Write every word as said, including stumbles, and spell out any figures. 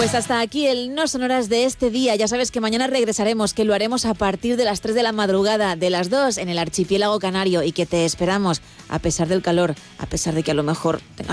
Pues hasta aquí el No Sonoras de este día. Ya sabes que mañana regresaremos, que lo haremos a partir de las tres de la madrugada, de las dos en el archipiélago canario, y que te esperamos a pesar del calor, a pesar de que a lo mejor tengas